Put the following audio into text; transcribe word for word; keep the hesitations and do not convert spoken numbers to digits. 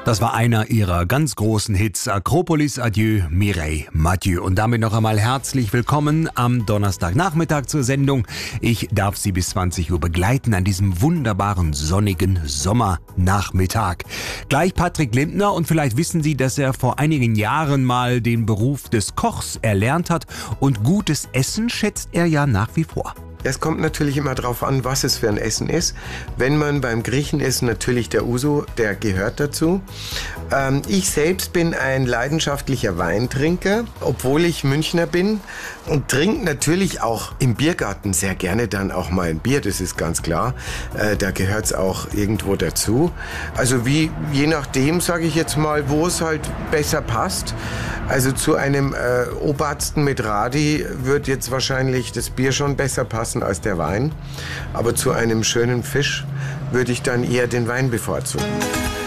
Das war einer ihrer ganz großen Hits, Akropolis Adieu, Mireille Mathieu. Und damit noch einmal herzlich willkommen am Donnerstagnachmittag zur Sendung. Ich darf Sie bis zwanzig Uhr begleiten an diesem wunderbaren sonnigen Sommernachmittag. Gleich Patrick Lindner, und vielleicht wissen Sie, dass er vor einigen Jahren mal den Beruf des Kochs erlernt hat, und gutes Essen schätzt er ja nach wie vor. Es kommt natürlich immer darauf an, was es für ein Essen ist. Wenn man beim Griechen ist, natürlich der Uso, der gehört dazu. Ähm, ich selbst bin ein leidenschaftlicher Weintrinker, obwohl ich Münchner bin, und trinke natürlich auch im Biergarten sehr gerne dann auch mal ein Bier, das ist ganz klar. Äh, da gehört es auch irgendwo dazu. Also wie, je nachdem, sage ich jetzt mal, wo es halt besser passt. Also zu einem äh, Obersten mit Radi wird jetzt wahrscheinlich das Bier schon besser passen als der Wein. Aber zu einem schönen Fisch würde ich dann eher den Wein bevorzugen.